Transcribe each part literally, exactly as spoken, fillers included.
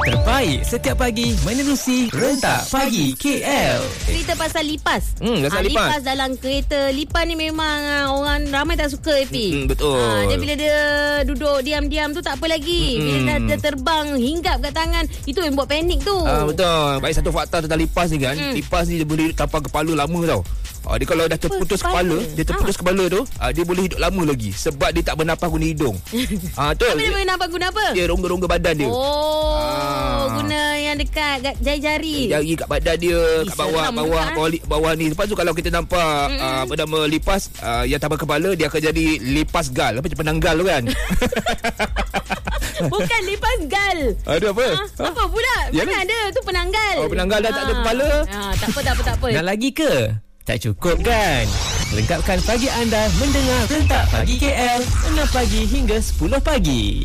terbaik setiap pagi menerusi Rentak Pagi K L. Cerita pasal lipas. Hmm, pasal Ah, lipas. lipas dalam kereta. Lipas ni memang ah, orang ramai tak suka, Epi. Hmm, betul. Ah, dia bila dia duduk diam-diam tu tak apa lagi. Hmm. Bila dah dia terbang, hinggap kat tangan, itu yang buat panik tu. Ah, betul. Baik, satu fakta tentang lipas ni kan. Hmm. Lipas ni dia boleh tampar kepala lama tau. Ah, dia kalau dah terputus kepala? kepala, dia terputus Ah. kepala tu, ah, dia boleh hidup lama lagi sebab dia tak bernafas guna hidung. Ah, betul. Tapi dia boleh nampak guna apa? Dia rongga-rongga badan dia. Oh, Ah. guna yang dekat kat jari-jari. Jari kat badan dia, Eh, kat bawah seram bawah juga, bawah, li- bawah ni. Lepas tu kalau kita nampak Mm-mm. uh, apa nama lipas uh, yang tampar kepala, dia akan jadi lipas gal. Apa penanggal tu kan? Bukan lipas gal. Ada apa? Ha? Apa pula? Ya Mana kan? ada tu penanggal. Oh, penanggal dah tak ada kepala. Ah, tak apa, tak apa, tak apa. Nak lagi ke? Tak cukup kan? Lengkapkan pagi anda mendengar Rentak Pagi K L enam pagi hingga sepuluh pagi.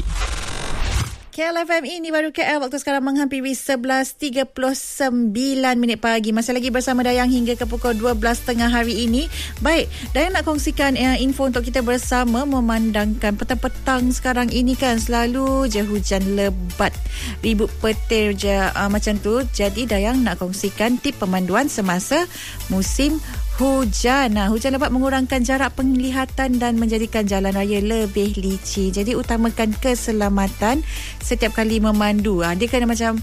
K L F M ini baru K L, waktu sekarang menghampiri sebelas tiga puluh sembilan minit pagi. Masih lagi bersama Dayang hingga ke pukul dua belas tengah hari ini. Baik, Dayang nak kongsikan uh, info untuk kita bersama memandangkan petang-petang sekarang ini kan selalu je hujan lebat, ribut petir je uh, macam tu. Jadi Dayang nak kongsikan tip pemanduan semasa musim hujan. Nah, hujan lebat mengurangkan jarak penglihatan dan menjadikan jalan raya lebih licin. Jadi utamakan keselamatan setiap kali memandu. Ha, dia kena macam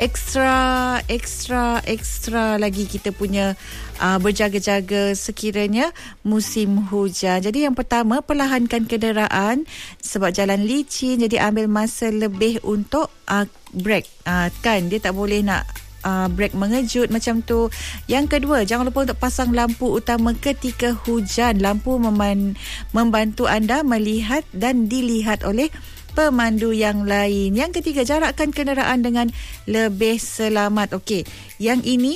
ekstra, ekstra, ekstra lagi kita punya uh, berjaga-jaga sekiranya musim hujan. Jadi yang pertama, perlahankan kenderaan sebab jalan licin. Jadi ambil masa lebih untuk uh, brake. Uh, kan, dia tak boleh nak Uh, brek mengejut macam tu. Yang kedua, jangan lupa untuk pasang lampu utama ketika hujan. Lampu meman- membantu anda melihat dan dilihat oleh pemandu yang lain. Yang ketiga, jarakkan kenderaan dengan lebih selamat. Okey, yang ini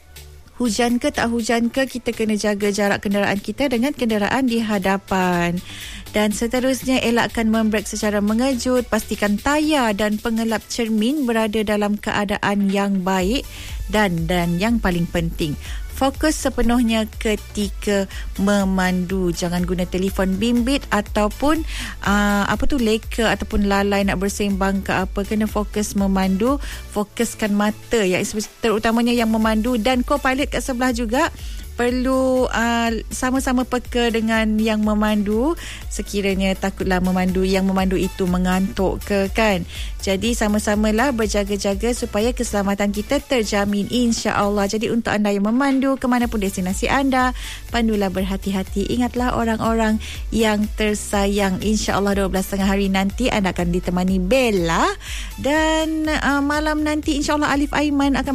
hujan ke tak hujan ke, kita kena jaga jarak kenderaan kita dengan kenderaan di hadapan. Dan seterusnya, elakkan membrek secara mengejut. Pastikan tayar dan pengelap cermin berada dalam keadaan yang baik. Dan dan yang paling penting, fokus sepenuhnya ketika memandu. Jangan guna telefon bimbit ataupun uh, apa tu leka ataupun lalai nak bersembang ke apa. Kena fokus memandu, fokuskan mata ya, terutamanya yang memandu. Dan co-pilot kat sebelah juga perlu uh, sama-sama peka dengan yang memandu. Sekiranya takutlah memandu yang memandu itu mengantuk ke kan. Jadi sama-samalah berjaga-jaga supaya keselamatan kita terjamin, insya-Allah. Jadi untuk anda yang memandu ke mana pun destinasi anda, pandulah berhati-hati. Ingatlah orang-orang yang tersayang. Insya-Allah dua belas tengah hari nanti anda akan ditemani Bella. Dan uh, malam nanti insya-Allah Alif Aiman akan